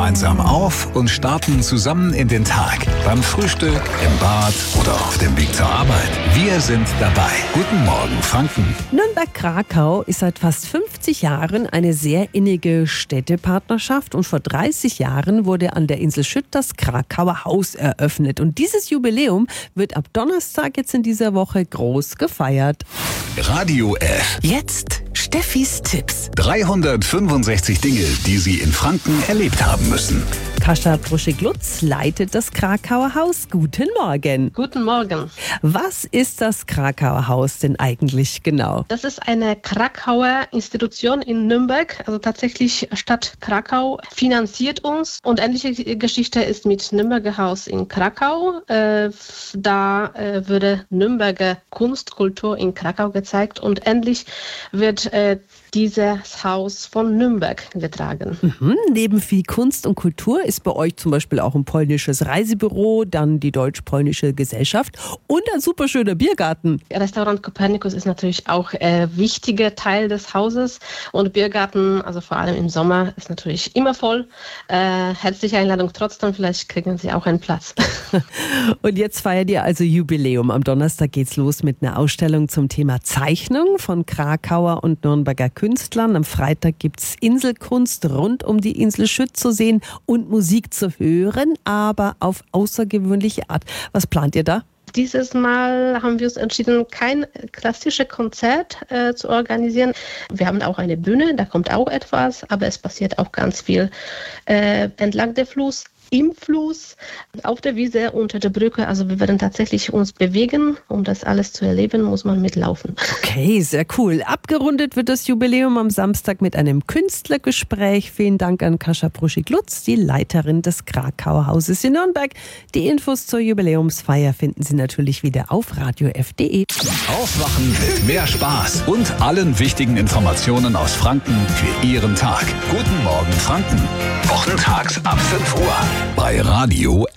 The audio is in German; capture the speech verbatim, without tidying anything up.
gemeinsam auf und starten zusammen in den Tag. Beim Frühstück, im Bad oder auf dem Weg zur Arbeit. Wir sind dabei. Guten Morgen, Franken. Nürnberg-Krakau ist seit fast fünfzig Jahren eine sehr innige Städtepartnerschaft und vor dreißig Jahren wurde an der Insel Schütt das Krakauer Haus eröffnet. Und dieses Jubiläum wird ab Donnerstag jetzt in dieser Woche groß gefeiert. Radio F. Jetzt Steffis Tipps. dreihundertfünfundsechzig Dinge, die Sie in Franken erlebt haben müssen. Kasia Pruschig-Lutz leitet das Krakauer Haus. Guten Morgen. Guten Morgen. Was ist das Krakauer Haus denn eigentlich genau? Das ist eine Krakauer Institution in Nürnberg. Also tatsächlich Stadt Krakau finanziert uns. Und ähnliche Geschichte ist mit Nürnberger Haus in Krakau. Äh, da äh, würde Nürnberger Kunst, Kultur in Krakau gezeigt. Und endlich wird äh, dieses Haus von Nürnberg getragen. Mhm. Neben viel Kunst und Kultur ist bei euch zum Beispiel auch ein polnisches Reisebüro, dann die deutsch-polnische Gesellschaft und ein super schöner Biergarten. Restaurant Copernicus ist natürlich auch ein wichtiger Teil des Hauses und Biergarten, also vor allem im Sommer, ist natürlich immer voll. Äh, herzliche Einladung trotzdem, vielleicht kriegen Sie auch einen Platz. Und jetzt feiert ihr also Jubiläum. Am Donnerstag geht's los mit einer Ausstellung zum Thema Zeichnung von Krakauer und Nürnberger Künstlern. Am Freitag gibt's Inselkunst rund um die Insel Schütt zu sehen und Musik zu hören, aber auf außergewöhnliche Art. Was plant ihr da? Dieses Mal haben wir uns entschieden, kein klassisches Konzert äh, zu organisieren. Wir haben auch eine Bühne, da kommt auch etwas, aber es passiert auch ganz viel äh, entlang der Fluss, im Fluss, auf der Wiese, unter der Brücke. Also wir werden tatsächlich uns bewegen. Um das alles zu erleben, muss man mitlaufen. Okay, sehr cool. Abgerundet wird das Jubiläum am Samstag mit einem Künstlergespräch. Vielen Dank an Kasia Pruschig-Lutz, die Leiterin des Krakauer Hauses in Nürnberg. Die Infos zur Jubiläumsfeier finden Sie natürlich wieder auf radio f punkt de. Aufwachen mit mehr Spaß und allen wichtigen Informationen aus Franken für Ihren Tag. Guten Morgen, Franken. Wochentags ab fünf Uhr bei Radio